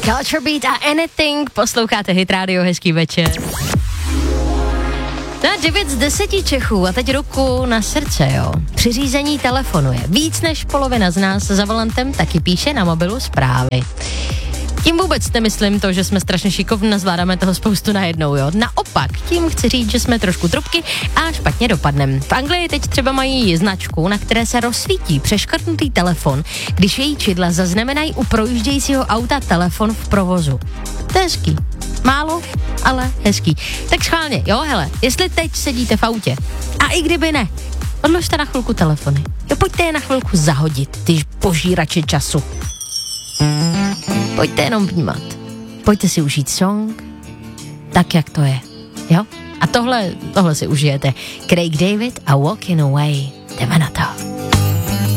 Culture Beat a Anything, posloucháte Hit Radio, hezký večer. Na 9 z 10 Čechů, a teď ruku na srdce, jo. Při řízení telefonu je víc než polovina z nás za volantem taky píše na mobilu zprávy. Tím vůbec nemyslím to, že jsme strašně šikovní a zvládáme toho spoustu najednou, jo. Naopak, tím chci říct, že jsme trošku trubky a špatně dopadnem. V Anglii teď třeba mají značku, na které se rozsvítí přeškrtnutý telefon, když její čidla zaznamenají u projíždějícího auta telefon v provozu. To je hezký. Málo, ale hezký. Tak schválně, jo, hele, jestli teď sedíte v autě, a i kdyby ne, odložte na chvilku telefony. Jo, pojďte je na chvilku zahodit, ty požírači času. Pojďte jenom vnímat. Pojďte si užít song, tak jak to je, jo? A tohle si užijete. Craig David a Walking Away. Jdeme na to.